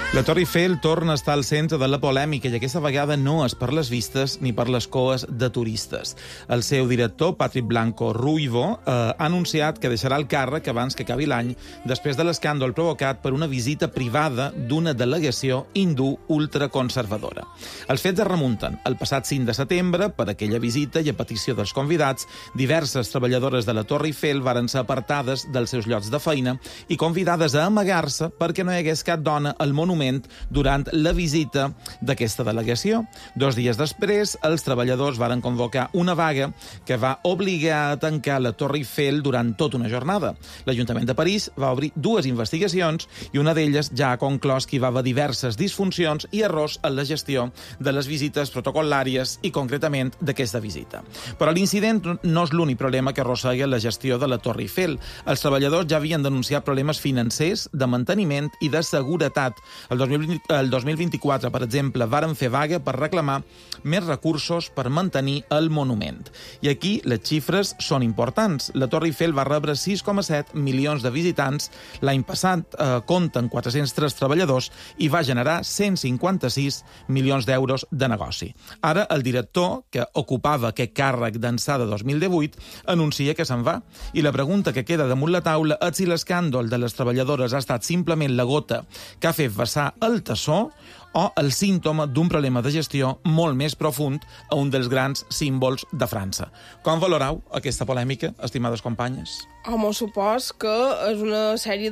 La Torre Eiffel torna a estar al centre de la polèmica i aquesta vegada no és per les vistes ni per les coes de turistes. El seu director, Patrick Blanco Ruivo, ha anunciat que deixarà el càrrec abans que acabi l'any després de l'escàndol provocat per una visita privada d'una delegació hindú ultraconservadora. Els fets es remunten el passat 5 de setembre. Per aquella visita i a petició dels convidats, diverses treballadores de la Torre Eiffel varen ser apartades dels seus llocs de feina i convidades a amagar-se perquè no hi hagués cap dona al monument durant la visita d'aquesta delegació. 2 dies després, els treballadors varen convocar una vaga que va obligar a tancar la Torre Eiffel durant tota una jornada. L'Ajuntament de París va obrir 2 investigacions i una d'elles ja ha conclòs que hi va haver diverses disfuncions i errors en la gestió de les visites protocolàries i, concretament, d'aquesta visita. Però l'incident no és l'únic problema que arrossega la gestió de la Torre Eiffel. Els treballadors ja havien denunciat problemes financers, de manteniment i de seguretat. El 2024, per exemple, varen fer vaga per reclamar més recursos per mantenir el monument. I aquí les xifres són importants. La Torre Eiffel va rebre 6,7 milions de visitants. L'any passat compten 403 treballadors i va generar 156 milions d'euros de negoci. Ara, el director, que ocupava aquest càrrec d'ençà de 2018, anuncia que se'n va. I la pregunta que queda damunt la taula és si l'escàndol de les treballadores ha estat simplement la gota que ha fet vessar el tassó o el símptoma d'un problema de gestió molt més profund a un dels grans símbols de França. Com valoreu aquesta polèmica, estimades companyes? Home, supos que és una sèrie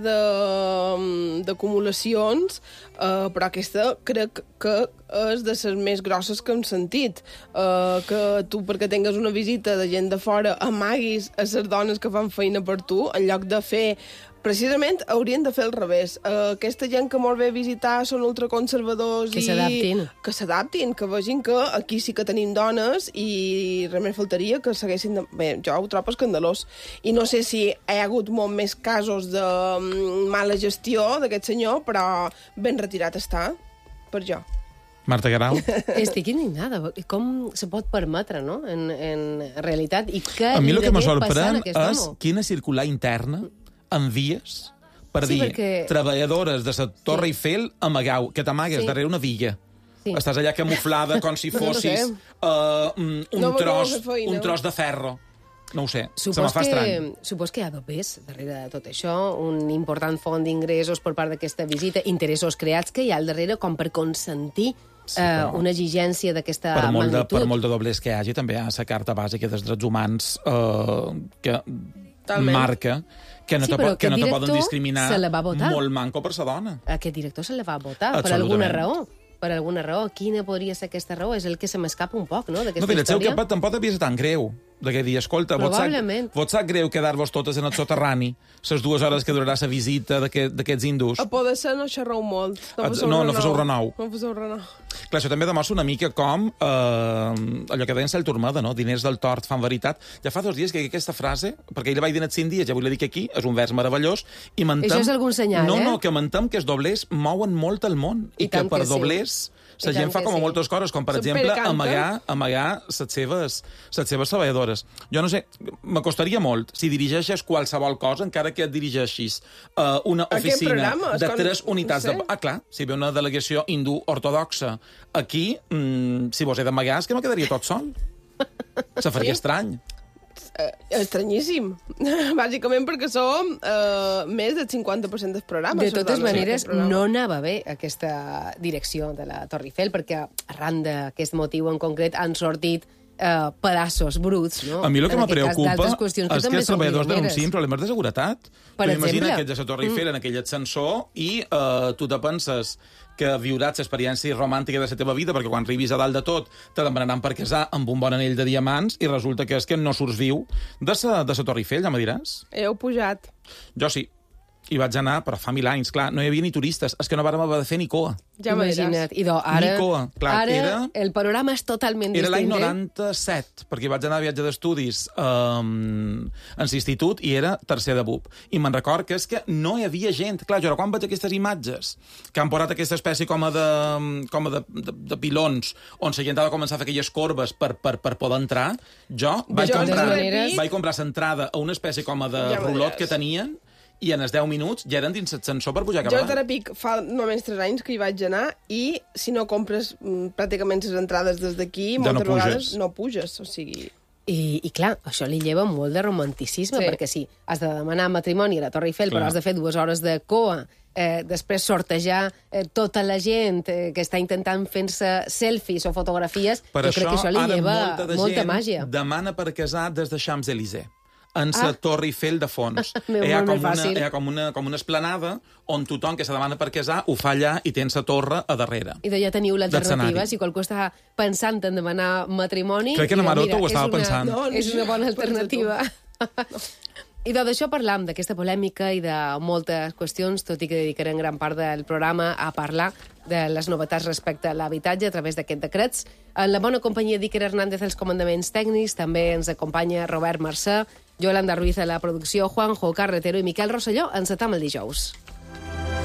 d'acumulacions, però aquesta crec que és de les més grosses que hem sentit. Que tu, perquè tingues una visita de gent de fora, amaguis a les dones que fan feina per tu, en lloc de fer... Precisament haurien de fer al revés. Aquesta gent que molt bé visitar són ultraconservadors que s'adaptin. Que s'adaptin, que vegin que aquí sí que tenim dones i res més faltaria que segueixin... Bé, jo ho trobo escandalós. I no sé si hi ha hagut molt més casos de mala gestió d'aquest senyor, però ben retirat està, per jo. Marta Guerau? Estic indignada. Com se pot permetre, no?, en realitat. I què a mi el que me passar sorprèn a aquest és home? quina circular interna envies per dir perquè... treballadores de la Torre Eiffel amagueu, que t'amagues darrere una viga. Sí. Estàs allà camuflada com si fossis un tros de ferro. No ho sé, se me fa estrany. Supos que hi ha dopers darrere de tot això, un important font d'ingressos per part d'aquesta visita, interessos creats que hi ha al darrere com per consentir una exigència d'aquesta magnitud. Per molt de doblers que hi hagi, també hi ha la Carta Bàsica dels Drets Humans que marca que no te poden discriminar molt manco per sa dona. Aquest director se la va votar per alguna raó. Per alguna raó. Quina podria ser aquesta raó? És el que se m'escapa un poc, no?, d'aquesta història. No, però el seu cap tampoc havia estat tan greu. De dir, escolta, vos sap greu quedar-vos totes en el soterrani les 2 hores que durarà la visita d'aquests hindús? A poder ser no xerreu molt. No foseu renou. No foseu renou. Clar, això també demostra una mica com allò que deien Cel Turmeda, no? Diners del tort fan veritat. Ja fa 2 dies que aquesta frase, perquè ell la vaig dir en 5 dies, ja vull dir que aquí és un vers meravellós, i mentem... Això és algun senyal, No, que mentem que els doblers mouen molt el món, i que per doblers la gent fa com a moltes coses, com per exemple amagar les seves treballadores. Jo no sé, m'acostaria molt si dirigeixes qualsevol cosa, encara que et dirigeixis a una oficina de 3 unitats de... Ah, clar, si ve una delegació hindú ortodoxa aquí, si vos he d'amagar, és que no quedaria tot sol. Se faria estrany. Estranyíssim. Bàsicament perquè som més del 50% del programa. De totes maneres, no anava bé aquesta direcció de la Torre Eiffel, perquè arran d'aquest motiu en concret han sortit pedaços bruts, no? A mi el que me preocupa és que els treballadors denuncien problemes de seguretat. Per exemple... Imagina que ets a la Torre Eiffel en aquell ascensor i tu te penses que viuràs l'experiència romàntica de la teva vida, perquè quan arribis a dalt de tot te demanaran per casar amb un bon anell de diamants i resulta que és que no surts viu de la Torre Eiffel, ja me diràs. Heu pujat. Jo sí. I vaig anar, però fa 1000 anys, clar, no hi havia ni turistes, és que no vàrem haver de fer ni coa. Ja imagina't. I ara, ni coa. Clar, ara el panorama és totalment distinct. Era l'any 97, perquè vaig anar a viatge d'estudis en l'institut i era tercer de BUP. I me'n record que és que no hi havia gent. Clar, jo quan veig aquestes imatges que han posat aquesta espècie com a de pilons, on la gent ha de començar a fer aquelles corbes per poder entrar, jo vaig comprar l'entrada a una espècie com a de rulot que tenien i en els 10 minuts ja eren dins l'ascensor per pujar cap Jo avall. a Terapic fa només 3 anys que hi vaig anar i si no compres pràcticament les entrades des d'aquí, moltes vegades no puges, o sigui... I clar, això li lleva molt de romanticisme, perquè sí, has de demanar matrimoni a la Torre Eiffel, però has de fer 2 hores de coa, després sortejar tota la gent que està intentant fer-se selfies o fotografies, jo crec que això li lleva molta màgia. Demana per casar des de Champs-Élysées, en la Torre Eiffel de fons. Hi ha com una esplanada on tothom que se demana per casar ho fa allà i tens la torre a darrere. I d'allà teniu l'alternativa, si qualcú està pensant en demanar matrimoni... Crec que la Maroto ho estava pensant. És una bona alternativa. I d'això parlam, d'aquesta polèmica i de moltes qüestions, tot i que dedicarem gran part del programa a parlar de les novetats respecte a l'habitatge a través d'aquest decrets. En la bona companyia d'Iker Hernández als comandaments tècnics, també ens acompanya Robert Mercè, Yolanda Ruiz a la producció, Juanjo Carretero i Miquel Rosselló. Ens atam el dijous.